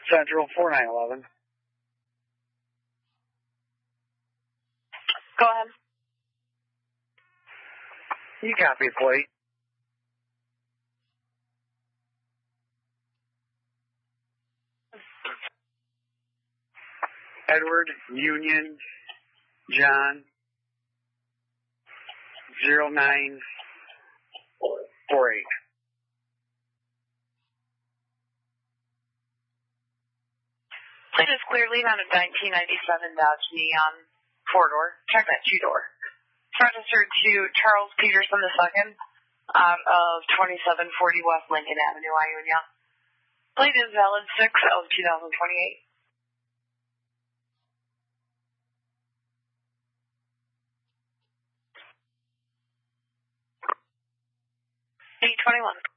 Central 4911. Go ahead. You copy plate. Edward Union John 0948. Plate is clearly on a 1997 Dodge Neon 4-door. Check that 2-door. It's registered to Charles Peterson II out of 2740 West Lincoln Avenue, Ionia. Plate is valid 6 of 2028. 821.